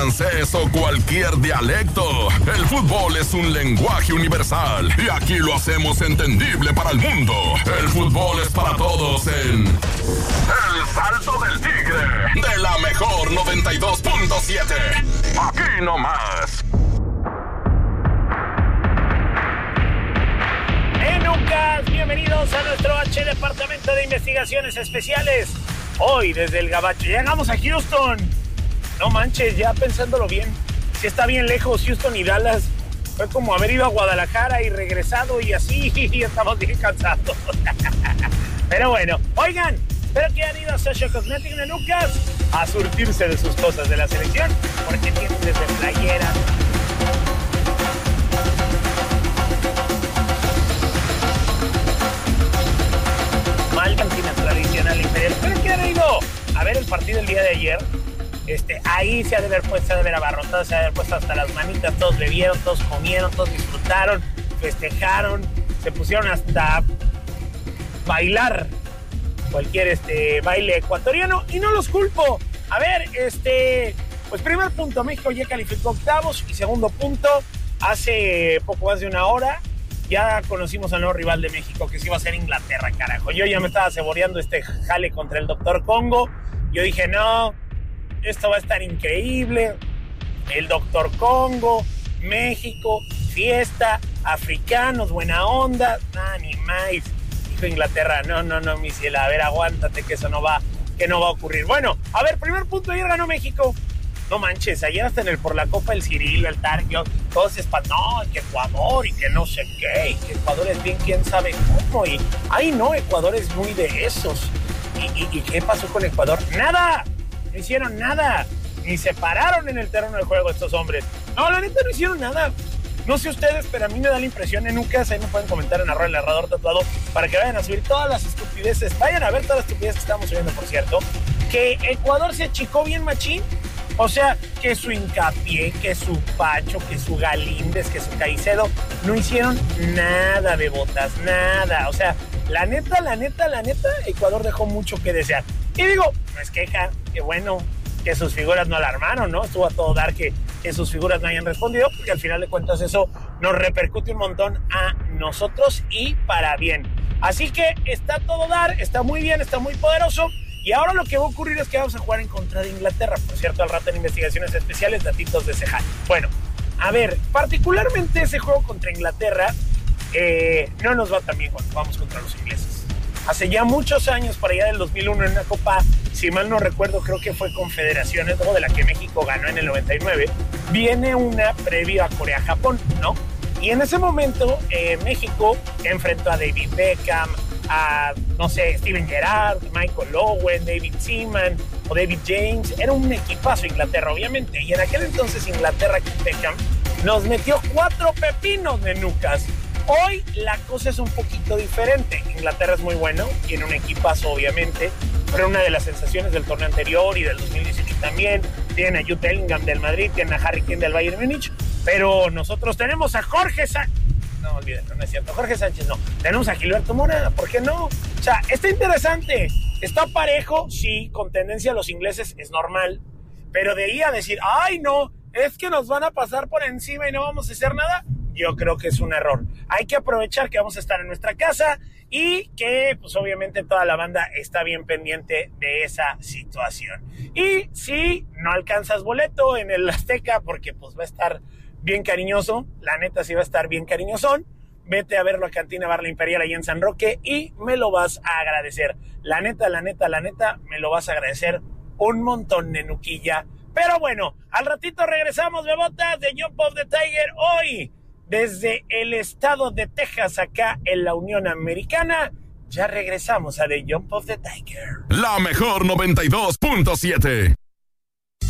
francés o cualquier dialecto, el fútbol es un lenguaje universal y aquí lo hacemos entendible para el mundo. El fútbol es para todos en El Salto del Tigre, de la mejor 92.7. Aquí nomás. Lucas, bienvenidos a nuestro H Departamento de Investigaciones Especiales. Hoy desde el Gabacho llegamos a Houston. No manches, ya pensándolo bien, si está bien lejos Houston y Dallas. Fue como haber ido a Guadalajara y regresado y así, y estamos bien cansados. Pero bueno, oigan, espero que hayan ido a Social Cosmetic de Lucas a surtirse de sus cosas de la selección, porque tienen desde playera, cantina tradicional imperial. Pero que han ido a ver el partido el día de ayer. Ahí se ha de haber puesto, se ha de haber abarrotado, se ha de haber puesto hasta las manitas. Todos bebieron, todos comieron, todos disfrutaron, festejaron, se pusieron hasta bailar cualquier baile ecuatoriano y no los culpo. A ver, pues primer punto, México ya calificó octavos, y segundo punto, hace poco más de una hora ya conocimos al nuevo rival de México, que sí iba a ser Inglaterra, carajo. Yo ya me estaba saboreando este jale contra el Dr. Congo. Yo dije, no, esto va a estar increíble. El Dr. Congo, México, fiesta, africanos, buena onda. Ni más. Dijo Inglaterra, no, mi ciela, a ver, aguántate, que eso no va a ocurrir. Bueno, a ver, primer punto, ayer ganó México. No manches, ayer hasta por la Copa el Cirilo, el Targio, todos no, que Ecuador y que no sé qué, y que Ecuador es bien quién sabe cómo, y ay no, Ecuador es muy de esos. ¿Y qué pasó con Ecuador? ¡Nada! No hicieron nada, ni se pararon en el terreno de juego estos hombres. No, la neta no hicieron nada. No sé ustedes, pero a mí me da la impresión, en Lucas, ahí me pueden comentar en @elnarradortatuado, para que vayan a subir todas las estupideces, vayan a ver todas las estupideces que estamos subiendo, por cierto, que Ecuador se achicó bien machín. O sea, que su Hincapié, que su Pacho, que su Galíndez, que su Caicedo no hicieron nada de botas, nada. O sea, la neta, Ecuador dejó mucho que desear. Y digo, no es queja, que bueno, que sus figuras no alarmaron, ¿no? Estuvo a todo dar que sus figuras no hayan respondido, porque al final de cuentas eso nos repercute un montón a nosotros y para bien. Así que está a todo dar, está muy bien, está muy poderoso. Y ahora lo que va a ocurrir es que vamos a jugar en contra de Inglaterra. Por cierto, al rato en Investigaciones Especiales, datitos de Cejal. Bueno, a ver, particularmente ese juego contra Inglaterra no nos va tan bien cuando vamos contra los ingleses. Hace ya muchos años, por allá del 2001, en una copa, si mal no recuerdo, creo que fue Confederaciones, luego de la que México ganó en el 99, viene una previa a Corea-Japón, ¿no? Y en ese momento, México enfrentó a David Beckham, a, no sé, Steven Gerrard, Michael Owen, David Seaman o David James. Era un equipazo Inglaterra, obviamente. Y en aquel entonces Inglaterra, Beckham, nos metió 4 pepinos de nucas. Hoy la cosa es un poquito diferente. Inglaterra es muy bueno, tiene un equipazo, obviamente, pero una de las sensaciones del torneo anterior y del 2018 también. Tienen a Jude Bellingham del Madrid, tienen a Harry Kane del Bayern Múnich, pero nosotros tenemos a Jorge Sánchez. No, olvídate, no es cierto. Jorge Sánchez no. Tenemos a Gilberto Mora, ¿por qué no? O sea, está interesante. Está parejo, sí, con tendencia a los ingleses, es normal. Pero de ahí a decir, ay, no, es que nos van a pasar por encima y no vamos a hacer nada, yo creo que es un error. Hay que aprovechar que vamos a estar en nuestra casa y que, pues, obviamente toda la banda está bien pendiente de esa situación. Y si no alcanzas boleto en el Azteca, porque, pues, va a estar bien cariñoso, la neta sí va a estar bien cariñosón, vete a verlo a Cantina Bar La Imperial ahí en San Roque y me lo vas a agradecer. La neta, me lo vas a agradecer un montón, nenuquilla. Pero bueno, al ratito regresamos, bebotas, de Jump of the Tiger, hoy desde el estado de Texas, acá en la Unión Americana. Ya regresamos a The Jump of the Tiger. La mejor 92.7.